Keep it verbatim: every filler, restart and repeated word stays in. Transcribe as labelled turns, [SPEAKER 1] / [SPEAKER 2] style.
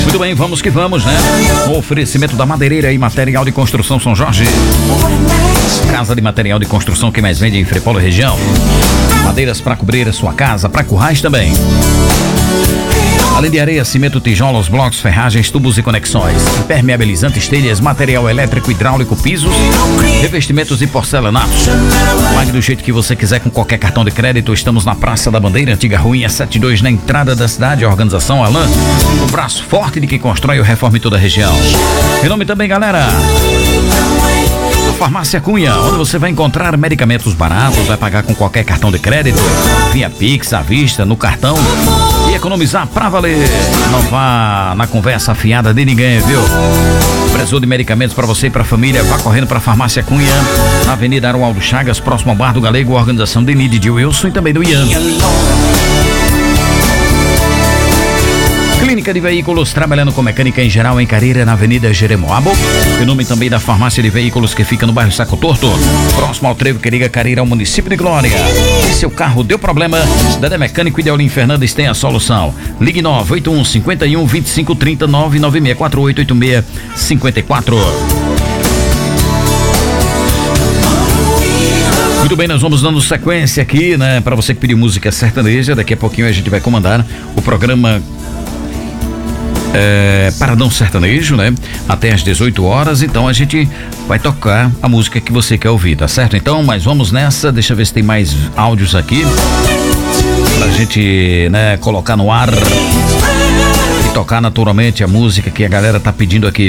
[SPEAKER 1] Muito bem, vamos que vamos, né? O oferecimento da Madeireira e Material de Construção São Jorge. Casa de material de construção que mais vende em Frepolo e região. Madeiras para cobrir a sua casa, para currais também. Além de areia, cimento, tijolos, blocos, ferragens, tubos e conexões. Impermeabilizantes, telhas, material elétrico, hidráulico, pisos, revestimentos e porcelanatos. Pague do jeito que você quiser com qualquer cartão de crédito. Estamos na Praça da Bandeira, Antiga Ruinha setenta e dois, na entrada da cidade. A organização Alain, o braço forte de quem constrói e reforma em toda a região. Em nome também, galera, a Farmácia Cunha, onde você vai encontrar medicamentos baratos, vai pagar com qualquer cartão de crédito, via Pix, à vista, no cartão e economizar pra valer. Não vá na conversa afiada de ninguém, viu? Preço de medicamentos para você e pra família, vá correndo pra Farmácia Cunha, na Avenida Arualdo Chagas, próximo ao Bar do Galego, a organização de Nide, de Wilson e também do Ian. Clínica de Veículos, trabalhando com mecânica em geral em Careira, na Avenida Jeremoabo. Em nome também da Farmácia de Veículos, que fica no bairro Saco Torto, próximo ao trevo que liga Careira ao município de Glória. Se seu carro deu problema, Dedé Mecânico e Deolim Fernandes tem a solução. Ligue nove oito um, cinco um, vinte e cinco, trinta, nove nove seis quatro oito oito seis, cinco quatro. Muito bem, nós vamos dando sequência aqui, né? Para você que pediu música sertaneja, daqui a pouquinho a gente vai comandar o programa É, Paradão Sertanejo, né? Até às dezoito horas, então a gente vai tocar a música que você quer ouvir, tá certo? Então, mas vamos nessa, deixa eu ver se tem mais áudios aqui pra gente, né, colocar no ar e tocar naturalmente a música que a galera tá pedindo aqui.